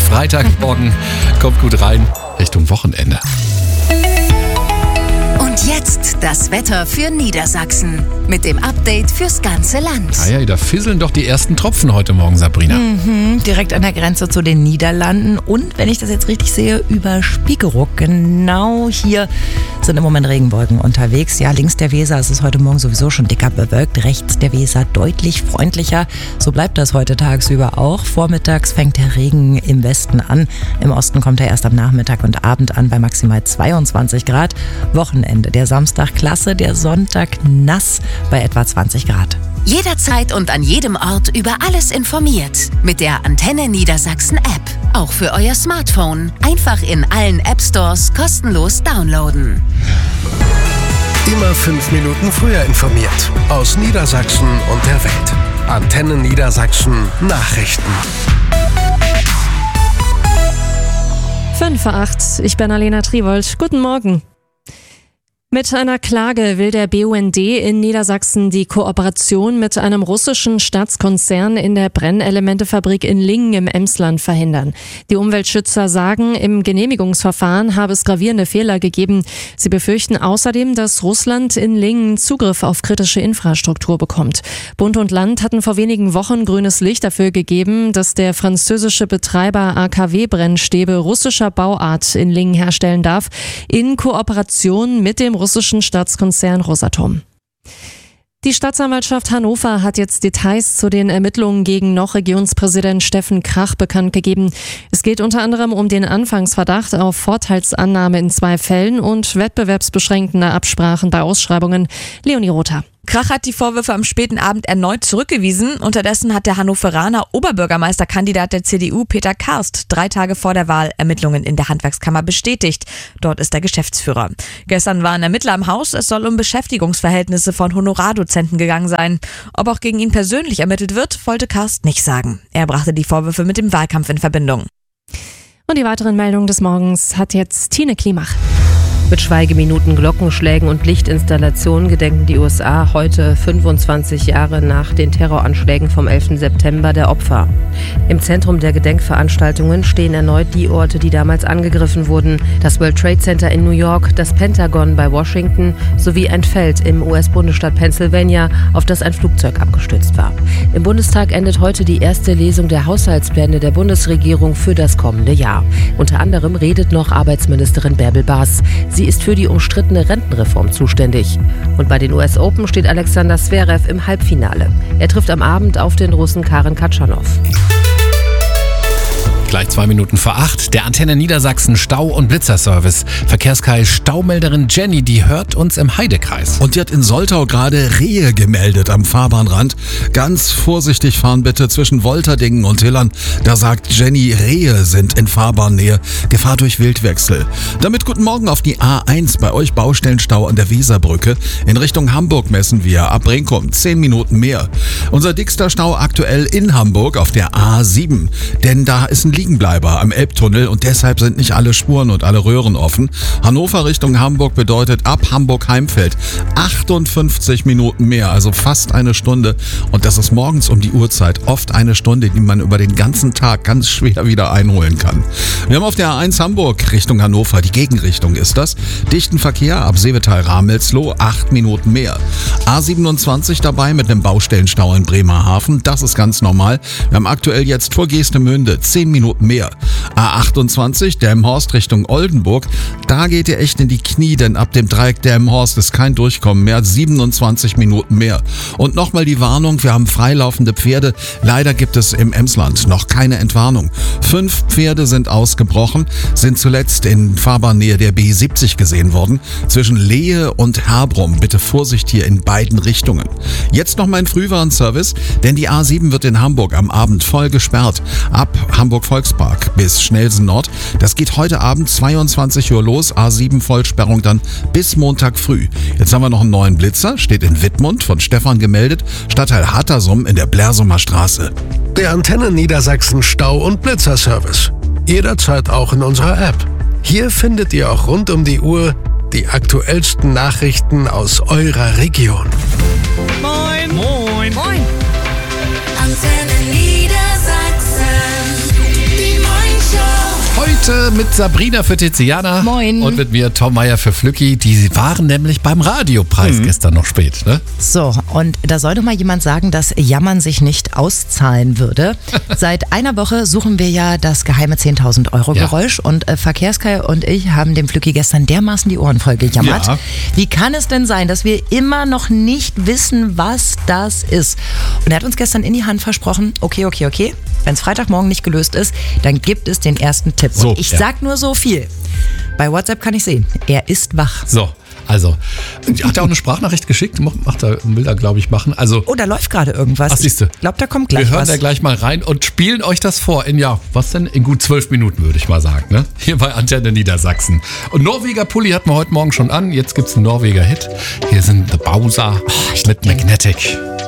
Freitagmorgen. Kommt gut rein, Richtung Wochenende. Und jetzt das Wetter für Niedersachsen mit dem Update fürs ganze Land. Ja, da fisseln doch die ersten Tropfen heute Morgen, Sabrina. Direkt an der Grenze zu den Niederlanden und, wenn ich das jetzt richtig sehe, über Spiekeroog. Genau hier sind im Moment Regenwolken unterwegs. Ja, links der Weser ist es heute Morgen sowieso schon dicker bewölkt, rechts der Weser deutlich freundlicher. So bleibt das heute tagsüber auch. Vormittags fängt der Regen im Westen an. Im Osten kommt er erst am Nachmittag und Abend an bei maximal 22 Grad. Wochenende, der Samstag klasse, der Sonntag nass bei etwa 20 Grad. Jederzeit und an jedem Ort über alles informiert. Mit der Antenne Niedersachsen App. Auch für euer Smartphone. Einfach in allen App-Stores kostenlos downloaden. Immer 5 Minuten früher informiert. Aus Niedersachsen und der Welt. Antenne Niedersachsen Nachrichten. 5:08, ich bin Alena Triwold. Guten Morgen. Mit einer Klage will der BUND in Niedersachsen die Kooperation mit einem russischen Staatskonzern in der Brennelementefabrik in Lingen im Emsland verhindern. Die Umweltschützer sagen, im Genehmigungsverfahren habe es gravierende Fehler gegeben. Sie befürchten außerdem, dass Russland in Lingen Zugriff auf kritische Infrastruktur bekommt. Bund und Land hatten vor wenigen Wochen grünes Licht dafür gegeben, dass der französische Betreiber AKW-Brennstäbe russischer Bauart in Lingen herstellen darf, in Kooperation mit dem russischen Staatskonzern Rosatom. Die Staatsanwaltschaft Hannover hat jetzt Details zu den Ermittlungen gegen noch Regierungspräsident Steffen Krach bekannt gegeben. Es geht unter anderem um den Anfangsverdacht auf Vorteilsannahme in 2 Fällen und wettbewerbsbeschränkende Absprachen bei Ausschreibungen. Leonie Rother. Krach hat die Vorwürfe am späten Abend erneut zurückgewiesen. Unterdessen hat der Hannoveraner Oberbürgermeisterkandidat der CDU Peter Karst 3 Tage vor der Wahl Ermittlungen in der Handwerkskammer bestätigt. Dort ist er Geschäftsführer. Gestern waren Ermittler im Haus. Es soll um Beschäftigungsverhältnisse von Honorardozenten gegangen sein. Ob auch gegen ihn persönlich ermittelt wird, wollte Karst nicht sagen. Er brachte die Vorwürfe mit dem Wahlkampf in Verbindung. Und die weiteren Meldungen des Morgens hat jetzt Tine Klimach. Mit Schweigeminuten, Glockenschlägen und Lichtinstallationen gedenken die USA heute 25 Jahre nach den Terroranschlägen vom 11. September der Opfer. Im Zentrum der Gedenkveranstaltungen stehen erneut die Orte, die damals angegriffen wurden. Das World Trade Center in New York, das Pentagon bei Washington sowie ein Feld im US-Bundesstaat Pennsylvania, auf das ein Flugzeug abgestürzt war. Im Bundestag endet heute die erste Lesung der Haushaltspläne der Bundesregierung für das kommende Jahr. Unter anderem redet noch Arbeitsministerin Bärbel Baas. Sie ist für die umstrittene Rentenreform zuständig. Und bei den US Open steht Alexander Zverev im Halbfinale. Er trifft am Abend auf den Russen Karen Katschanow. Gleich 2 Minuten vor 8, der Antenne Niedersachsen Stau- und Blitzerservice. Verkehrskai Staumelderin Jenny, die hört uns im Heidekreis. Und die hat in Soltau gerade Rehe gemeldet am Fahrbahnrand. Ganz vorsichtig fahren bitte zwischen Wolterdingen und Hillern. Da sagt Jenny, Rehe sind in Fahrbahnnähe. Gefahr durch Wildwechsel. Damit guten Morgen auf die A1, bei euch Baustellenstau an der Weserbrücke. In Richtung Hamburg messen wir ab Brinkum 10 Minuten mehr. Unser dickster Stau aktuell in Hamburg auf der A7. Denn da ist ein Liegenbleiber am Elbtunnel und deshalb sind nicht alle Spuren und alle Röhren offen. Hannover Richtung Hamburg bedeutet ab Hamburg-Heimfeld 58 Minuten mehr, also fast eine Stunde. Und das ist morgens um die Uhrzeit oft eine Stunde, die man über den ganzen Tag ganz schwer wieder einholen kann. Wir haben auf der A1 Hamburg Richtung Hannover, die Gegenrichtung ist das, dichten Verkehr ab Seevetal-Ramelsloh 8 Minuten mehr. A27 dabei mit einem Baustellenstau in Bremerhaven, das ist ganz normal. Wir haben aktuell jetzt vor Geestemünde 10 Minuten mehr. A28 Delmenhorst Richtung Oldenburg, da geht ihr echt in die Knie, denn ab dem Dreieck Delmenhorst ist kein Durchkommen mehr, 27 Minuten mehr. Und nochmal die Warnung, wir haben freilaufende Pferde, leider gibt es im Emsland noch keine Entwarnung. 5 Pferde sind ausgebrochen, sind zuletzt in Fahrbahnnähe der B70 gesehen worden, zwischen Lehe und Herbrum, bitte Vorsicht hier in beiden Richtungen. Jetzt noch mein Frühwarnservice, denn die A7 wird in Hamburg am Abend voll gesperrt, ab Hamburg-Volkspark bis Schnelsen Nord. Das geht heute Abend 22 Uhr los, A7 Vollsperrung dann bis Montag früh. Jetzt haben wir noch einen neuen Blitzer, steht in Wittmund, von Stefan gemeldet, Stadtteil Hattersum in der Blersumer Straße. Der Antenne Niedersachsen Stau- und Blitzerservice. Jederzeit auch in unserer App. Hier findet ihr auch rund um die Uhr die aktuellsten Nachrichten aus eurer Region. Moin! Moin! Antenne Niedersachsen. Die Moin Show. Heute mit Sabrina für Tiziana. Moin. Und mit mir Tom Meyer für Flücki. Die waren nämlich beim Radiopreis gestern noch spät, ne? So, und da soll doch mal jemand sagen, dass Jammern sich nicht auszahlen würde. Seit einer Woche suchen wir ja das geheime 10.000 Euro Geräusch und Verkehrskai und ich haben dem Flücki gestern dermaßen die Ohren voll gejammert. Ja. Wie kann es denn sein, dass wir immer noch nicht wissen, was das ist? Und er hat uns gestern in die Hand versprochen, okay. Wenn es Freitagmorgen nicht gelöst ist, dann gibt es den ersten Tipp. So, und ich sag nur so viel. Bei WhatsApp kann ich sehen, er ist wach. So, also, hat er auch eine Sprachnachricht geschickt? Will er, glaube ich, machen. Also, Oh, da läuft gerade irgendwas. Ach, siehste. Ich glaube, da kommt gleich wir hören was. da gleich mal rein und spielen euch das vor in, in gut 12 Minuten, würde ich mal sagen, ne? Hier bei Antenne Niedersachsen. Und Norweger Pulli hatten wir heute Morgen schon an. Jetzt gibt's einen Norweger Hit. Hier sind The Bowser mit Magnetic.